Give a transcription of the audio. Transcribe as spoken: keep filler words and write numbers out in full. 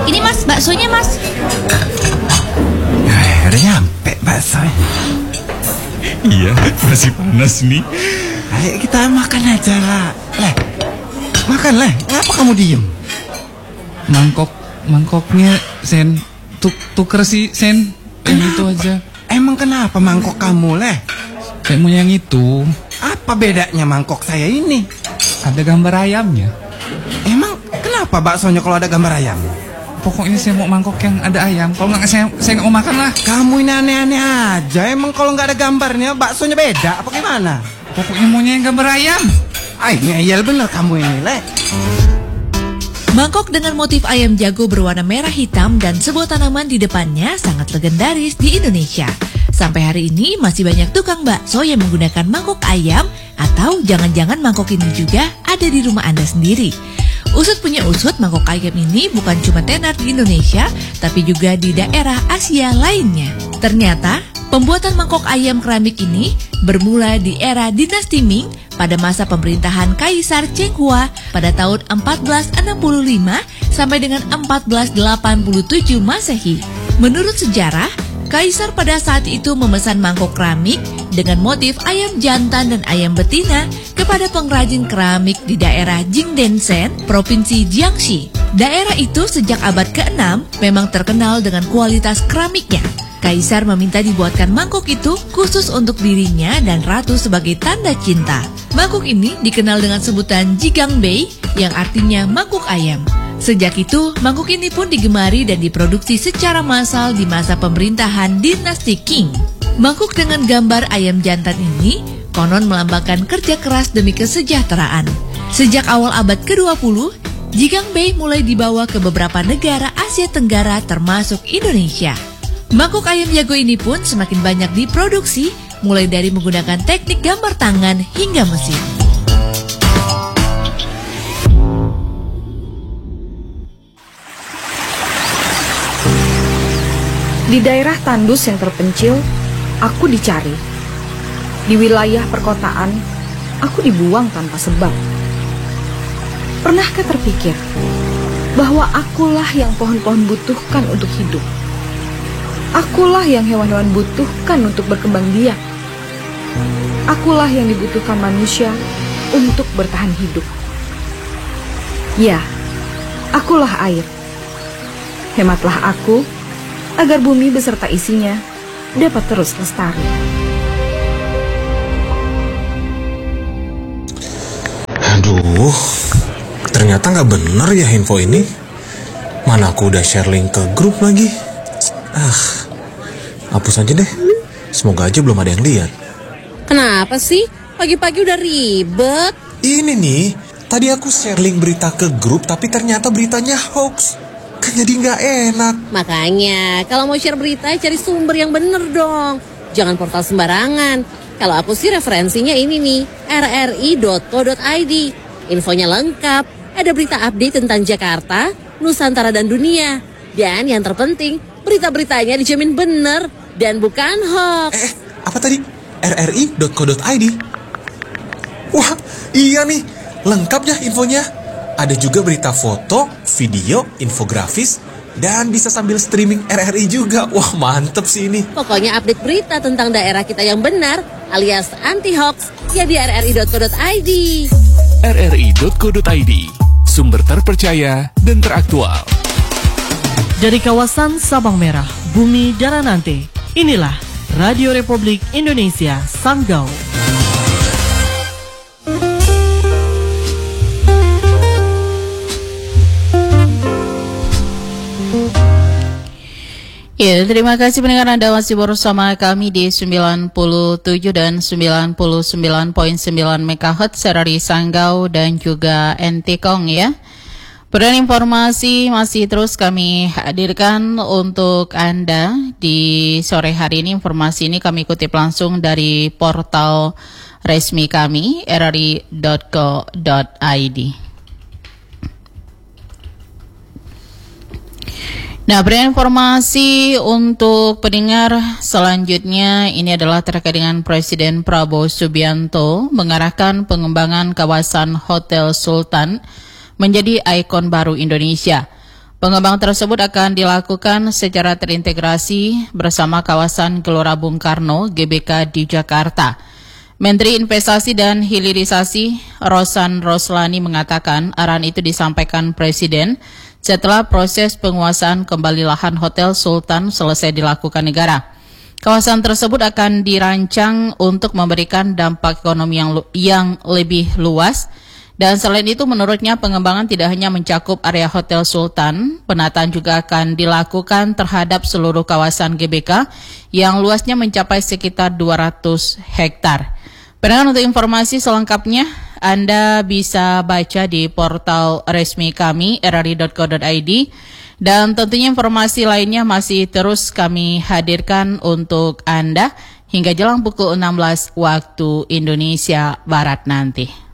Ini mas, baksonya mas. Eh, udah nyampe baksonya. Iya, masih panas nih. Ayo kita makan aja lah. Leh, makan leh. Ngapa kamu diem? Mangkok, mangkoknya Sen, tuk tuker sih Sen. Yang itu aja. Emang kenapa mangkok kamu leh? Saya mau yang itu. Apa bedanya mangkok saya ini? Ada gambar ayamnya. Emang kenapa baksonya kalau ada gambar ayam? Pokoknya saya mau mangkok yang ada ayam. Kalau nggak saya saya nggak mau makan lah. Kamu ini aneh-aneh aja. Emang kalau nggak ada gambarnya baksonya beda apa gimana? Pokoknya maunya yang gambar ayam. Ay, ngeyel bener kamu ini leh. Mangkok dengan motif ayam jago berwarna merah hitam dan sebuah tanaman di depannya sangat legendaris di Indonesia. Sampai hari ini masih banyak tukang bakso yang menggunakan mangkok ayam, atau jangan-jangan mangkok ini juga ada di rumah Anda sendiri. Usut punya usut, mangkok ayam ini bukan cuma tenar di Indonesia, tapi juga di daerah Asia lainnya. Ternyata, pembuatan mangkok ayam keramik ini bermula di era dinasti Ming pada masa pemerintahan Kaisar Cheng Hua pada tahun empat belas enam puluh lima sampai dengan empat belas delapan puluh tujuh Masehi. Menurut sejarah, Kaisar pada saat itu memesan mangkok keramik dengan motif ayam jantan dan ayam betina kepada pengrajin keramik di daerah Jingdenshen, Provinsi Jiangxi. Daerah itu sejak abad keenam memang terkenal dengan kualitas keramiknya. Kaisar meminta dibuatkan mangkok itu khusus untuk dirinya dan ratu sebagai tanda cinta. Mangkok ini dikenal dengan sebutan Jigangbei yang artinya mangkok ayam. Sejak itu, mangkok ini pun digemari dan diproduksi secara massal di masa pemerintahan dinasti Qing. Mangkok dengan gambar ayam jantan ini konon melambangkan kerja keras demi kesejahteraan. Sejak awal abad kedua puluh, Jigangbei mulai dibawa ke beberapa negara Asia Tenggara termasuk Indonesia. Mangkok ayam jago ini pun semakin banyak diproduksi, mulai dari menggunakan teknik gambar tangan hingga mesin. Di daerah tandus yang terpencil, aku dicari. Di wilayah perkotaan, aku dibuang tanpa sebab. Pernahkah terpikir bahwa akulah yang pohon-pohon butuhkan untuk hidup? Akulah yang hewan-hewan butuhkan untuk berkembang biak. Akulah yang dibutuhkan manusia untuk bertahan hidup. Ya, akulah air. Hematlah aku agar bumi beserta isinya dapat terus lestari. Aduh, ternyata nggak bener ya info ini. Mana aku udah share link ke grup lagi. Ah, hapus aja deh. Semoga aja belum ada yang lihat. Kenapa sih? Pagi-pagi udah ribet. Ini nih, tadi aku share link berita ke grup, tapi ternyata beritanya hoax. Kan jadi nggak enak. Makanya, kalau mau share berita, cari sumber yang bener dong. Jangan portal sembarangan. Kalau aku sih referensinya ini nih, r r i dot co dot i d. Infonya lengkap. Ada berita update tentang Jakarta, Nusantara, dan dunia. Dan yang terpenting, berita-beritanya dijamin bener dan bukan hoax. Eh, apa tadi? r r i dot co dot i d. Wah, iya nih. Lengkap ya infonya. Ada juga berita foto, video, infografis, dan bisa sambil streaming R R I juga. Wah, mantep sih ini. Pokoknya update berita tentang daerah kita yang benar, alias anti-hoax, ya di r r i dot co dot i d. r r i dot co dot i d, sumber terpercaya dan teraktual. Dari kawasan Sabang Merah, Bumi Daranante, inilah Radio Republik Indonesia Sanggau. Ya, terima kasih pendengar Anda masih bersama kami di sembilan puluh tujuh dan sembilan puluh sembilan koma sembilan megahertz dari Sanggau dan juga Entikong ya. Berdasarkan informasi masih terus kami hadirkan untuk Anda di sore hari ini. Informasi ini kami kutip langsung dari portal resmi kami r r i dot co dot i d. Nah, berinformasi untuk pendengar selanjutnya ini adalah terkait dengan Presiden Prabowo Subianto mengarahkan pengembangan kawasan Hotel Sultan menjadi ikon baru Indonesia. Pengembangan tersebut akan dilakukan secara terintegrasi bersama kawasan Gelora Bung Karno G B K di Jakarta. Menteri Investasi dan Hilirisasi Rosan Roslani mengatakan arahan itu disampaikan Presiden setelah proses penguasaan kembali lahan Hotel Sultan selesai dilakukan negara. Kawasan tersebut akan dirancang untuk memberikan dampak ekonomi yang, yang lebih luas. Dan selain itu menurutnya pengembangan tidak hanya mencakup area Hotel Sultan, penataan juga akan dilakukan terhadap seluruh kawasan G B K yang luasnya mencapai sekitar dua ratus hektar. Pendengar, untuk informasi selengkapnya Anda bisa baca di portal resmi kami r r i dot co dot i d dan tentunya informasi lainnya masih terus kami hadirkan untuk Anda hingga jelang pukul enam belas waktu Indonesia Barat nanti.